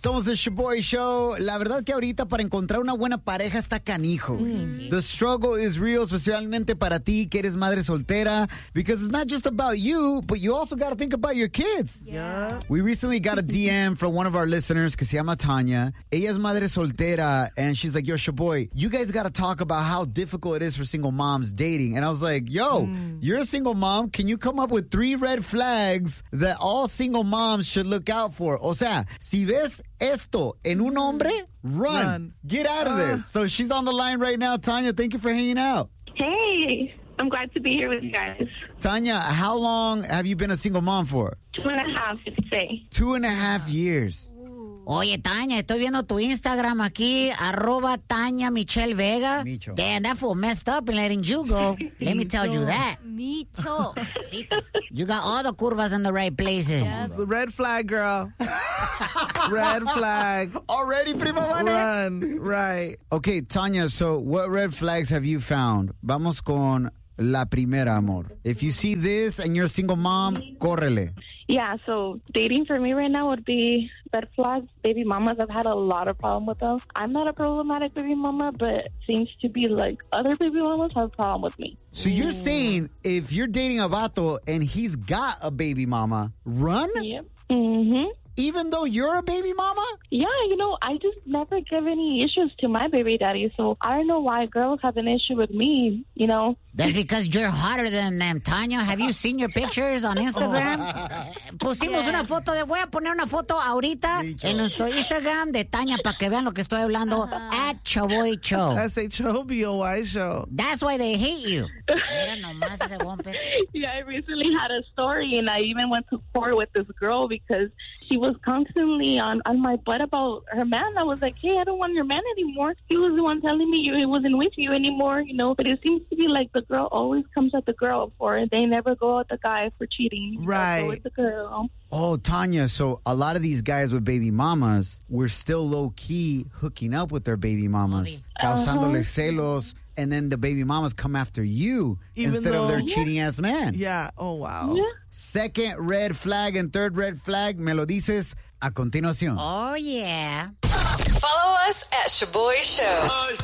Somos el Shaboy Show. La verdad que ahorita para encontrar una buena pareja está canijo. The struggle is real, especialmente para ti que eres madre soltera, because it's not just about you, but you also got to think about your kids. Yeah. We recently got a DM from one of our listeners que se llama Tanya. Ella es madre soltera, and she's like, yo, Shaboy, you guys got to talk about how difficult it is for single moms dating. And I was like, yo, you're a single mom. Can you come up with 3 red flags that all single moms should look out for? O sea, si ves esto en un hombre, run. Get out of there. So she's on the line right now. Tanya, thank you for hanging out. Hey, I'm glad to be here with you guys. Tanya, how long have you been a single mom for? 2.5, you could say. 2.5 years. Oye, Tanya, estoy viendo tu Instagram aquí, @Tanya Michelle Vega. Micho. Damn, that fool messed up in letting you go. Let me tell you that. Micho. You got all the curvas in the right places. The red flag, girl. Red flag. Already, prima Vane? Run. Right. Okay, Tanya, so what red flags have you found? Vamos con la primera, amor. If you see this and you're a single mom, córrele. Yeah, so dating for me right now would be red flags. Baby mamas, I've had a lot of problem with them. I'm not a problematic baby mama, but seems to be like other baby mamas have a problem with me. So you're saying if you're dating a vato and he's got a baby mama, run? Yep. Mm-hmm. Even though you're a baby mama? Yeah, I just never give any issues to my baby daddy, so I don't know why girls have an issue with me, That's because you're hotter than them, Tanya. Have you seen your pictures on Instagram? Pusimos una foto voy a poner una foto ahorita en nuestro Instagram de Tanya para que vean lo que estoy hablando. @Shaboy Show. SHOBOY show. That's why they hate you. Mira nomás ese bumper. Yeah, I recently had a story, and I even went to court with this girl because she was constantly on my butt about her man. I was like, hey, I don't want your man anymore. He was the one telling me he wasn't with you anymore, But it seems to be like the girl always comes at the girl for it. They never go at the guy for cheating. Right. Go with the girl. Oh, Tanya, so a lot of these guys with baby mamas were still low-key hooking up with their baby mamas, causándoles celos, and then the baby mamas come after you instead of their cheating-ass man. Yeah. Oh, wow. Yeah. Second red flag and third red flag, me lo dices a continuación. Oh, yeah. Follow us at Shaboy Show.